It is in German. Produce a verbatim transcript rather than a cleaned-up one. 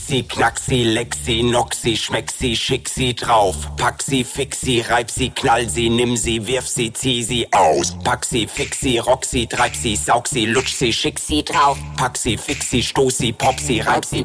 Sie, knack sie, leck sie, knock sie, schmeck sie, schick sie drauf. Pack sie, fix sie, reib sie, knall sie, nimm sie, wirf sie, zieh sie aus. Pack sie, fix sie, rock sie, treib sie, saug sie, lutsch sie, schick sie drauf. Pack sie, fix sie, stoß sie, pop sie, reib sie,